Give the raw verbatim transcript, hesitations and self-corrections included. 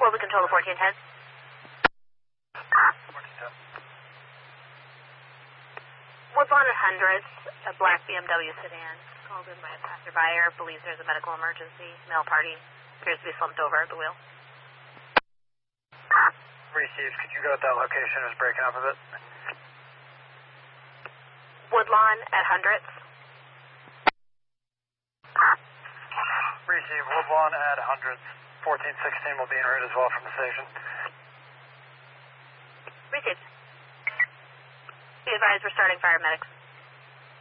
Will we control the fourteen ten? fourteen ten. Woodlawn at hundreds, a black B M W sedan. Called in by a passerby, believes there's a medical emergency. Male party appears to be slumped over at the wheel. Received. Could you go at that location? It's breaking up a bit. Woodlawn at hundreds. Received. Woodlawn at hundreds. fourteen sixteen will be en route as well from the station. Received. Be advised, we're starting paramedics.